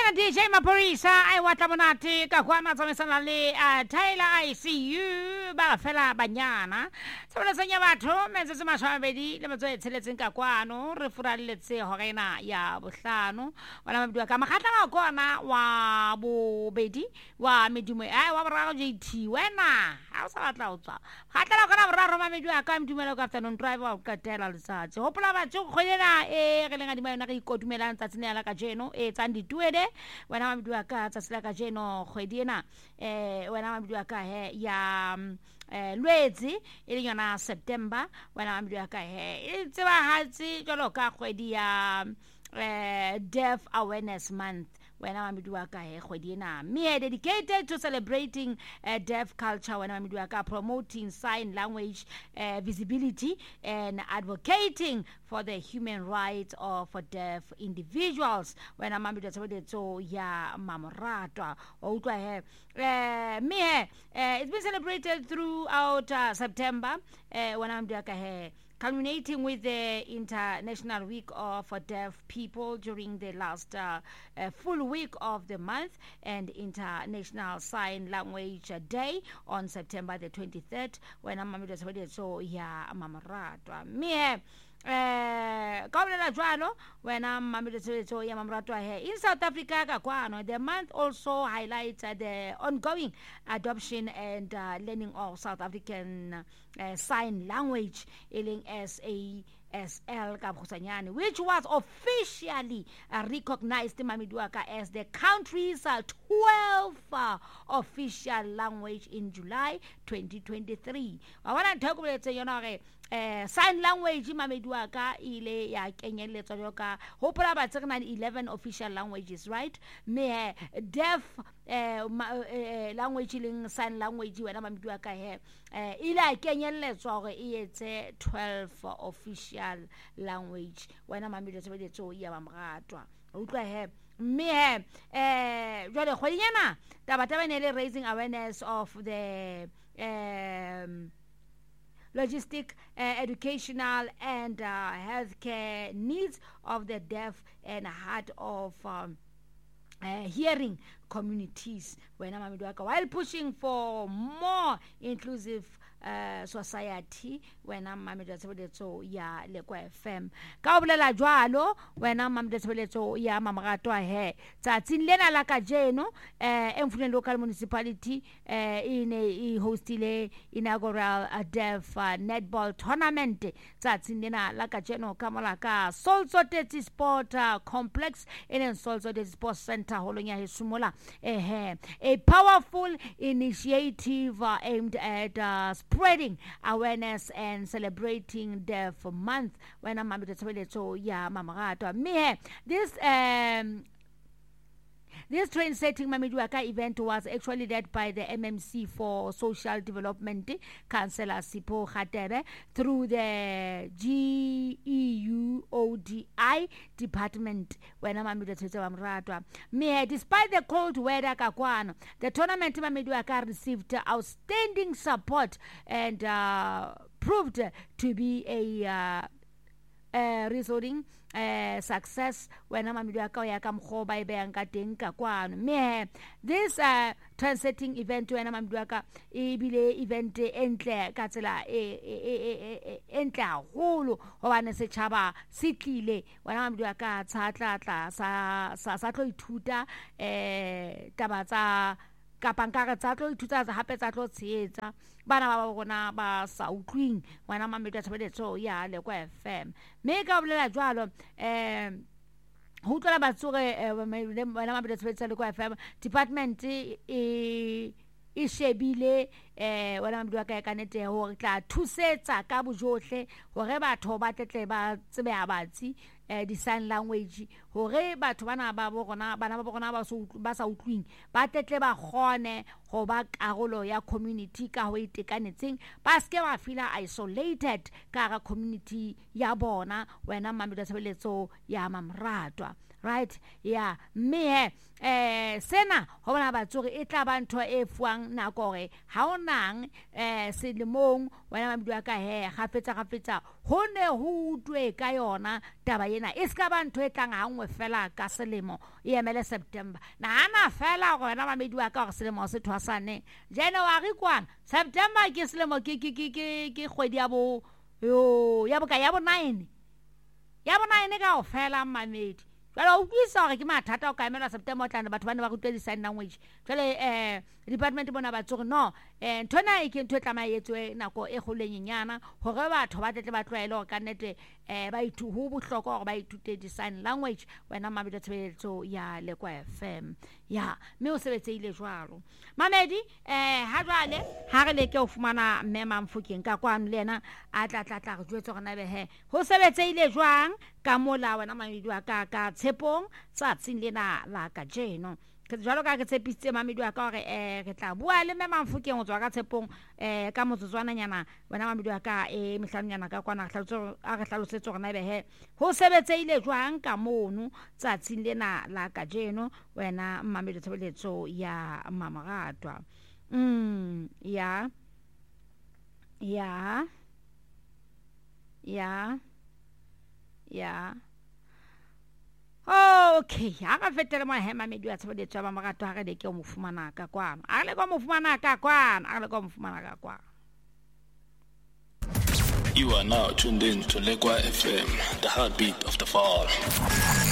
Ena DJ Maporisa ai watla monate ka kwana tsamaisana le Tyler ICU ba fela banyana tsabela senya batho metsetse mashwabedi le motso etsheletseng ka kwano re furalletse horena ya bohlano wala mabidi ka makhatla ka kona wa bobedi wa medumo ai wa boraro JT wena ha o sa batla o tswa khatla ka boraro mamedi ka medumelo ka afternoon drive wa ka tela letsatsi hopola batho kgolena re lenga di mayona ka ikotumelang tsatsing ya la ka jeno tsang dituede wena mabidi ka tsatsila ka jeno kgwedi ena wena mabidi ka ya lwetsi ile yona September wena mabidi ka e tseba hatsi jalo ka kgwedi ya Deaf Awareness Month when I'm me dedicated to celebrating deaf culture when I'm promoting sign language visibility and advocating for the human rights of deaf individuals when I'm so yeah mamorata me it's been celebrated throughout September when I'm culminating with the International Week of Deaf People during the last full week of the month and International Sign Language Day on September the 23rd when I'm so yeah mamaratwa me when I'm in South Africa the month also highlights the ongoing adoption and learning of South African sign language SASL which was officially recognized as the country's 12th official language in July 2023. I want to talk about sign language mameduaka ile ya kenyelletsa joka hopola ba tsena 11 official languages, right? Me deaf language ling sign language wena mameduaka ile ya kenyelletswa gore e etse 12 official language wena mameduaka ya mamratwa utlwa me jwale kgwedinyana taba ne le raising awareness of the logistic, educational and healthcare needs of the deaf and hard of hearing communities while pushing for more inclusive society when I'm so ya lekwa FM ka bolela jwalo when I'm so ya mamratwa tsatsing lena la ka jeno Mfuleni local municipality in hostile inaugural deaf netball tournament tsatsing lena la ka jeno ka mola ka Solzoteti Sport Complex in Solzoteti Sports Center holonya Hesumola a powerful initiative aimed at spreading awareness and celebrating Deaf Month when I'm so yeah mamarato me this train setting Mamiduaka event was actually led by the MMC for Social Development Councillor Sipo Khatere through the GEUODI department when Mamiduaka me despite the cold weather kakwana the tournament Mamiduaka received outstanding support and proved to be a resounding success when Mamiduaka ya kamkhoba ibeanga tenka kwano me this translating event when Mamiduaka ibile event entle ka tsela entle haholo hobane setjhaba sitlile wena Mamiduaka tsatlatla sa tlo ithuta taba tsa kapankara tsa tlo ithuta tsa hape tsa tlo tshetsa bana ba bona ba sa utlwing wena Mamedu tshebetso ya le kwa FM me ka bolela jwalo ho tlola batsore wena Mamedu tshebetso le kwa FM department e shebile wena Mamedu ka kanete ho tla thusetsa ka bojohle hore batho ba tetle ba tsebe abatsi di sign language hore batho bana ba bona ba sa utlwing ba tetle ba gone go ba karolo ya community ka ho itekanetseng ba ske ba feel isolated ka ga community ya bona wena mamedi wa tshebeletso ya Mamratwa, right? Yeah, me sena ho bona batsoge e tla ba ntho e fuang nako re ha onang selemong wena mamedi wa ka gafetsa ho ne ho utwe ka yona taba ena e ska ba ntho e tlang ha ngwe fela ka selemo e emele September na ana fela go wena mamedi wa ka go selemo se thwasane January kwana September ke selemo ke kgwedi ya bo ya bo 9 ka o fela mamedi jalo o buisa gore ke mathata o ka emela September o tlana batho ba ne ba rutwe di-sign language jale department bona ba tsore no ntona e ke ntho e tlamaetswe nako e golenyenyana gore batho ba tle ba tlwaele gore ka nnete ba ho bohlokwa gore ba ithute di-sign language wena mamedi wa tshebeletso ya Lekwa FM ya mme o sebetseile jwalo mamedi ha jwale ha re leke o fumana mme Mamfokeng ka kwano le yena a tla re jwetsa gore na be ho sebetseile jwang ka mola wena mamedi wa ka tshepong tsatsing lena la ka jeno ke jalo ka ke tshepisitse mamedi wa ka gore re tla bua le mme Mamfokeng go tswa ka tshepong ka motsotswana nyana wena mamedi wa ka mehlano nyana ka kwana re hlalosetse gore na be ho sebetseile jwang ka mono tsatsing lena la ka jeno wena mamedi wa tshebeletso ya Mamratwa. Yeah. Okay, ha ka fetela mo mamedi wa tshebeletso ya Mamratwa ha re leke o mo fumana ka kwana. You are now tuned in to Lekwa FM, the heartbeat of the fall.